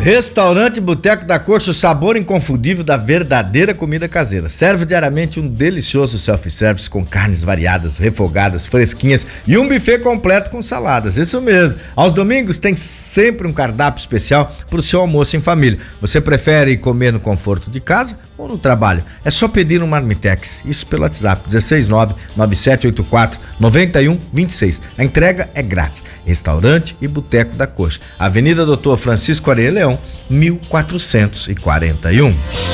Restaurante Boteco da Coxa, o sabor inconfundível da verdadeira comida caseira. Serve diariamente um delicioso self-service com carnes variadas, refogadas, fresquinhas e um buffet completo com saladas. Isso mesmo. Aos domingos tem sempre um cardápio especial para o seu almoço em família. Você prefere comer no conforto de casa ou no trabalho? É só pedir um Marmitex. Isso pelo WhatsApp 16997849126. A entrega é grátis. Restaurante e Boteco da Coxa, Avenida Doutor Francisco Areia Leão, 1441.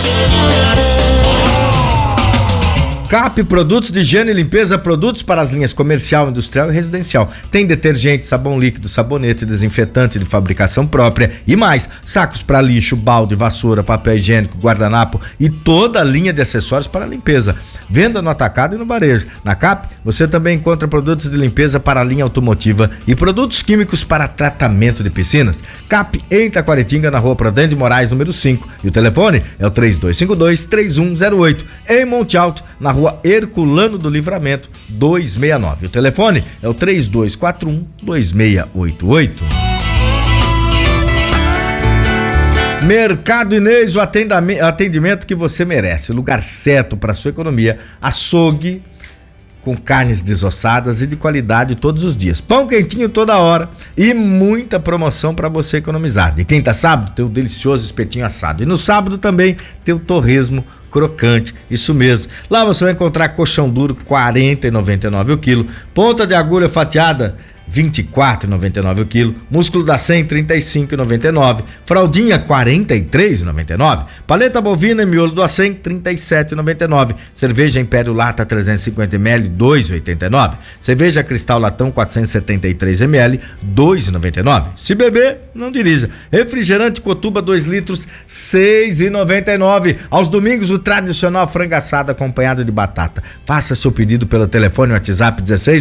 CAP Produtos de Higiene e Limpeza, produtos para as linhas comercial, industrial e residencial. Tem detergente, sabão líquido, sabonete, desinfetante de fabricação própria e mais, sacos para lixo, balde, vassoura, papel higiênico, guardanapo e toda a linha de acessórios para limpeza. Venda no atacado e no varejo. Na CAP, você também encontra produtos de limpeza para a linha automotiva e produtos químicos para tratamento de piscinas. CAP em Taquaritinga, na Rua Prudente de Moraes, número 5. E o telefone é o 3252-3108. Em Monte Alto, na Rua Herculano do Livramento, 269. O telefone é o 3241-2688. Mercado Inês, o atendimento que você merece. Lugar certo para sua economia. Açougue com carnes desossadas e de qualidade todos os dias. Pão quentinho toda hora e muita promoção para você economizar. De quinta a sábado tem o delicioso espetinho assado. E no sábado também tem o torresmo crocante, isso mesmo. Lá você vai encontrar colchão duro, R$40,99 o quilo. Ponta de agulha fatiada, R$24,99 o quilo. Músculo da 100, R$35,99. Fraldinha, R$43,99. Paleta bovina e miolo do acém, R$37,99. Cerveja Império Lata 350ml, R$2,89. Cerveja Cristal Latão 473ml, R$2,99. Se beber, não dirija. Refrigerante Cotuba 2 litros, R$6,99. Aos domingos, o tradicional frango assado acompanhado de batata. Faça seu pedido pelo telefone WhatsApp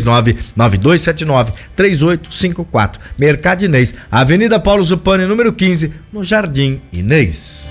16992793854. Mercado Inês, Avenida Paulo Zupani, número 15, no Jardim Inês.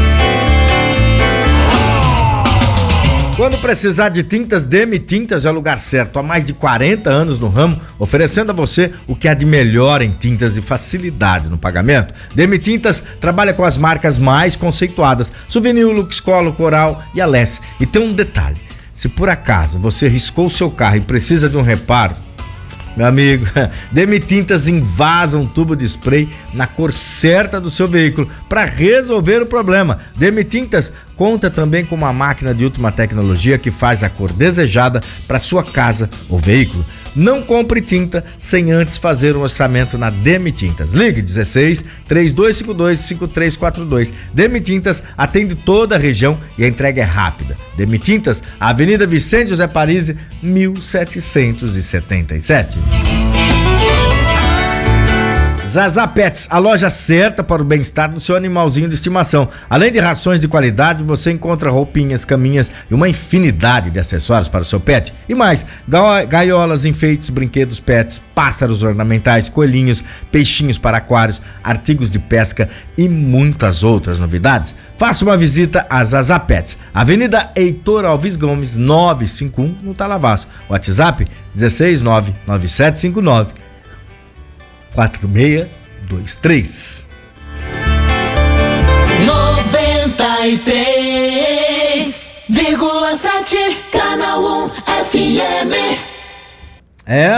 Quando precisar de tintas, Demi Tintas é o lugar certo. Há mais de 40 anos no ramo, oferecendo a você o que há de melhor em tintas e facilidade no pagamento. Demi Tintas trabalha com as marcas mais conceituadas: Souvenir, Luxcolo, Coral e Alesse. E tem um detalhe: se por acaso você riscou o seu carro e precisa de um reparo, meu amigo, Demi Tintas invasa um tubo de spray na cor certa do seu veículo para resolver o problema. Demi Tintas conta também com uma máquina de última tecnologia que faz a cor desejada para sua casa ou veículo. Não compre tinta sem antes fazer um orçamento na Demi Tintas. Ligue 16-3252-5342. Demi Tintas atende toda a região e a entrega é rápida. Demi Tintas, Avenida Vicente José Parisi, 1777. Zazá Pets, a loja certa para o bem-estar do seu animalzinho de estimação. Além de rações de qualidade, você encontra roupinhas, caminhas e uma infinidade de acessórios para o seu pet. E mais, gaiolas, enfeites, brinquedos pets, pássaros ornamentais, coelhinhos, peixinhos para aquários, artigos de pesca e muitas outras novidades. Faça uma visita a Zazá Pets, Avenida Heitor Alves Gomes, 951, no Talavaço. WhatsApp 1699759 4623. 93,7 Canal 1 FM. É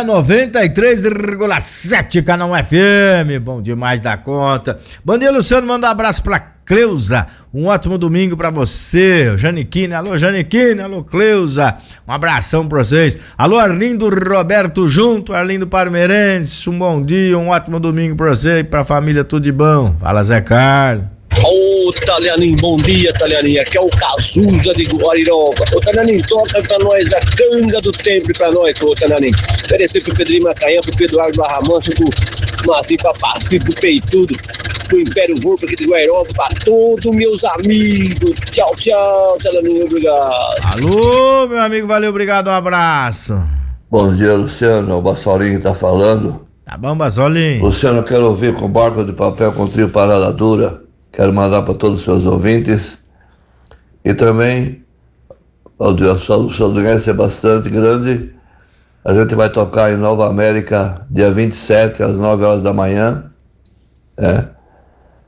93,7 Canal 1 FM. Bom demais da conta. Bom dia, Luciano. Manda um abraço pra Cleusa. Um ótimo domingo pra você. Janiquine, alô Janiquine, alô Cleusa. Um abração pra vocês. Alô Arlindo Roberto junto, Arlindo Parmeirense. Um bom dia, um ótimo domingo pra você e pra família, tudo de bom. Fala, Zé Carlos. Ô, Talianinho, bom dia, Talianinho. Aqui é o Cazuza de Guariroba. Ô, Talianinho, toca pra nós a canga do tempo pra nós, ô, Talianinho. Oferecer pro Pedrinho Macaé, pro Pedro Eduardo Barra Mansa, pro Mazinho Papaci, pro Peitudo, pro Império Vorpo aqui de Guairoba, pra todos meus amigos. Tchau, tchau, Talianinho, obrigado. Alô, meu amigo, valeu, obrigado, um abraço. Bom dia, Luciano, o Bassolinho tá falando. Tá bom, Bassolinho? Luciano, eu quero ouvir com Barco de Papel com Trio Parada Dura. Quero mandar para todos os seus ouvintes. E também, a audiência é bastante grande. A gente vai tocar em Nova América, dia 27, às 9 horas da manhã.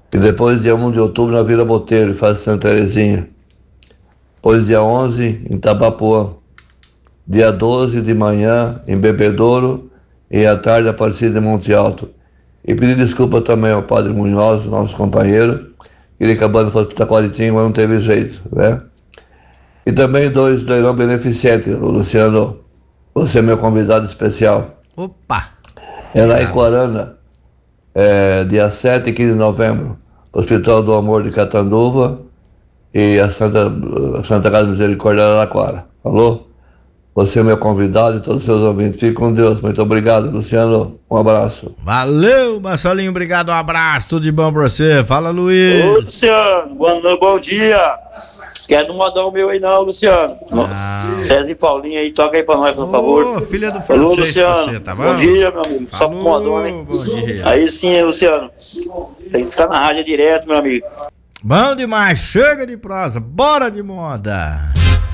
E depois dia 1 de outubro na Vila Boteiro, em Faz Santa Terezinha. Depois dia 11 em Tabapuã. Dia 12 de manhã em Bebedouro e à tarde Aparecida em Monte Alto. E pedir desculpa também ao Padre Munhoz, nosso companheiro, que ele acabando foi para Taquaritinga, mas não teve jeito, né? E também 2 leilão beneficente, o Luciano, você é meu convidado especial. Opa! É lá em Coarana, dia 7 e 15 de novembro, Hospital do Amor de Catanduva e a Santa Casa de Misericórdia de Araraquara. Alô? Você é meu convidado e todos os seus ouvintes. Fique com Deus. Muito obrigado, Luciano. Um abraço. Valeu, Marcelinho. Obrigado, um abraço. Tudo de bom pra você. Fala, Luiz. Ô, Luciano. Bom dia. Quer não mandar o meu aí não, Luciano. César e Paulinho aí, toca aí pra nós, por favor. Filha do francês. Alô, Luciano. Você, tá bom? Bom dia, meu amigo. Só pro modão, hein? Bom dia. Aí sim, hein, Luciano. Tem que ficar na rádio direto, meu amigo. Bom demais. Chega de prosa. Bora de moda.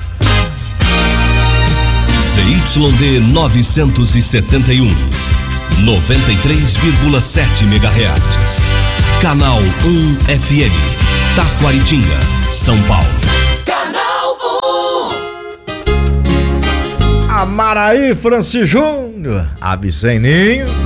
ZYD 971, 93,7 MHz. Canal 1 FM, Taquaritinga, São Paulo. Canal 1. Amaraí Franci Júnior, Aviceninho.